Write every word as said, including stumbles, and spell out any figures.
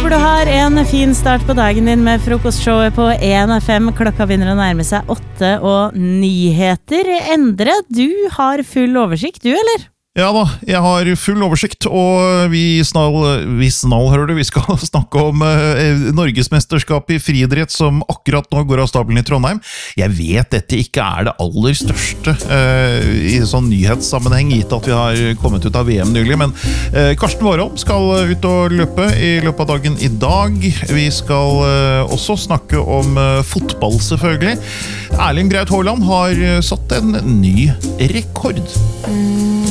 Håper du har en fin start på dagen din med frokostshowet på en av fem. Klokka begynner å nærme seg åtte og nyheter. Endre, du har full oversikt, du eller? Ja da, jeg har full oversikt, og vi snall, vi snall, hører du, vi skal snakke om eh, Norgesmesterskap i friidrett som akkurat nå går av stabelen i Trondheim. Jeg vet dette ikke er det aller største eh, i sånn nyhetssammenheng, gitt at vi har kommet ut av V M nylig, men eh, Karsten Warholm skal ut og løpe i løpet av dagen i dag. Vi skal eh, også snakke om eh, fotball selvfølgelig. Erling Braut Haaland har satt en ny rekord.